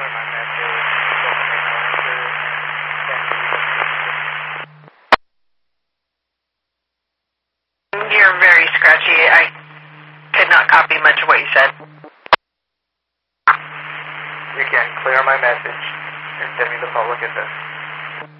You're very scratchy. I could not copy much of what you said. You can clear my message and send me the public address.